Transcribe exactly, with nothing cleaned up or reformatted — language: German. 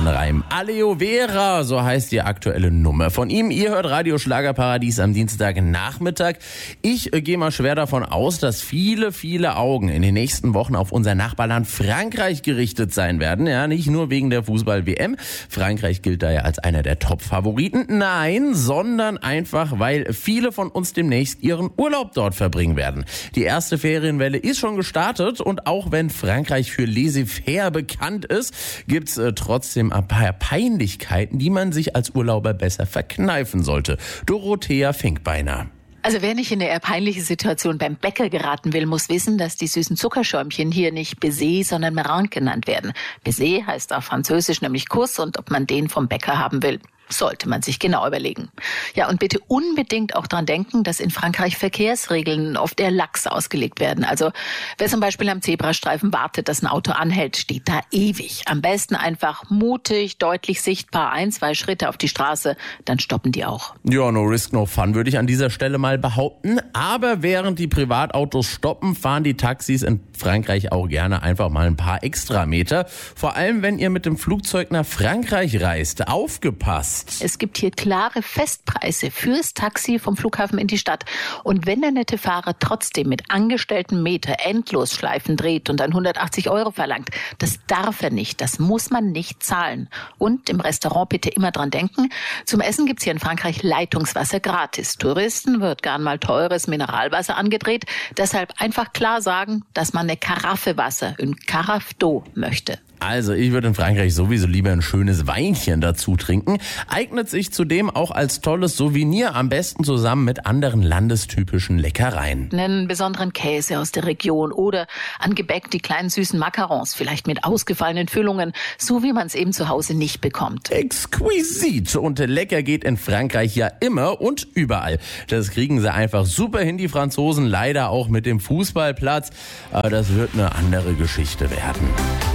ein Reim. Aloe Vera, so heißt die aktuelle Nummer von ihm. Ihr hört Radio Schlagerparadies am Dienstagnachmittag. Ich äh, gehe mal schwer davon aus, dass viele, viele Augen in den nächsten Wochen auf unser Nachbarland Frankreich gerichtet sein werden. Ja, nicht nur wegen der Fußball-W M. Frankreich gilt da ja als einer der Top-Favoriten. Nein, sondern einfach, weil viele von uns demnächst ihren Urlaub dort verbringen werden. Die erste Ferienwelle ist schon gestartet und auch wenn Frankreich für laissez-faire bekannt ist, gibt's äh, trotzdem ein paar Peinlichkeiten, die man sich als Urlauber besser verkneifen sollte. Dorothea Finkbeiner. Also wer nicht in eine eher peinliche Situation beim Bäcker geraten will, muss wissen, dass die süßen Zuckerschäumchen hier nicht Baiser, sondern Meringue genannt werden. Baiser heißt auf Französisch nämlich Kuss und ob man den vom Bäcker haben will, sollte man sich genau überlegen. Ja, und bitte unbedingt auch dran denken, dass in Frankreich Verkehrsregeln oft eher lax ausgelegt werden. Also wer zum Beispiel am Zebrastreifen wartet, dass ein Auto anhält, steht da ewig. Am besten einfach mutig, deutlich sichtbar, ein, zwei Schritte auf die Straße, dann stoppen die auch. Ja, no risk, no fun, würde ich an dieser Stelle mal behaupten. Aber während die Privatautos stoppen, fahren die Taxis in Frankreich auch gerne einfach mal ein paar Extrameter. Vor allem, wenn ihr mit dem Flugzeug nach Frankreich reist. Aufgepasst! Es gibt hier klare Festpreise fürs Taxi vom Flughafen in die Stadt. Und wenn der nette Fahrer trotzdem mit angestellten Meter Endlosschleifen dreht und dann hundertachtzig Euro verlangt, das darf er nicht, das muss man nicht zahlen. Und im Restaurant bitte immer dran denken, zum Essen gibt's hier in Frankreich Leitungswasser gratis. Touristen wird gern mal teures Mineralwasser angedreht. Deshalb einfach klar sagen, dass man eine Karaffe Wasser, ein Carafe d'eau möchte. Also ich würde in Frankreich sowieso lieber ein schönes Weinchen dazu trinken. Eignet sich zudem auch als tolles Souvenir, am besten zusammen mit anderen landestypischen Leckereien. Einen besonderen Käse aus der Region oder an Gebäck die kleinen süßen Macarons, vielleicht mit ausgefallenen Füllungen, so wie man es eben zu Hause nicht bekommt. Exquisit und lecker geht in Frankreich ja immer und überall. Das kriegen sie einfach super hin, die Franzosen, leider auch mit dem Fußballplatz. Aber das wird eine andere Geschichte werden.